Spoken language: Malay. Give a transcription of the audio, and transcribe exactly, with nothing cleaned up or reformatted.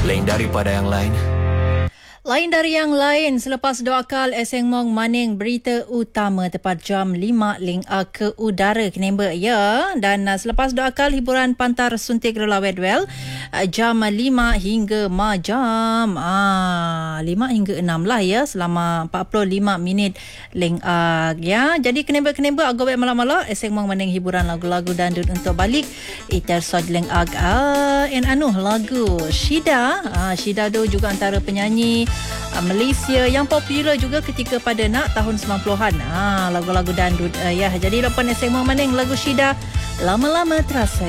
lain daripada yang lain. Lain dari yang lain, selepas dua akal Eseng Mong Maning berita utama tepat jam lima ling uh, ke udara Kenemba ya. Dan uh, selepas dua akal hiburan pantar suntik Rola Wedwell uh, jam lima hingga majam ah, lima hingga enam lah ya, selama empat puluh lima minit ling uh, ya. Jadi Kenemba-Kenemba agak malam-malam Eseng Mong Maning hiburan lagu-lagu dandut untuk balik iter sod ling ag uh, en anu lagu Shida uh, Shida tu juga antara penyanyi Uh, Malaysia yang popular juga ketika pada nak tahun sembilan puluhan. Ah, lagu-lagu dandut uh, ya. Jadi lepas Eseng Mong Maning lagu Shida lama-lama terasa.